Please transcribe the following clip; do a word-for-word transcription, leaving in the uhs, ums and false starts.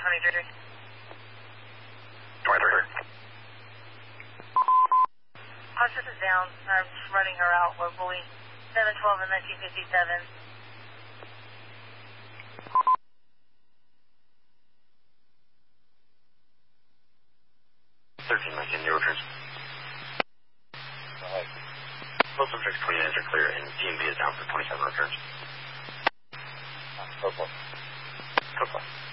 twenty-three. twenty-three. Hospice is down. I'm just running her out locally. seven twelve and nineteen fifty-seven. thirteen nineteen, new returns. Go ahead. Both subjects twenty-nines are clear, and D M V is down for twenty-seven returns. Go for it. Go for it.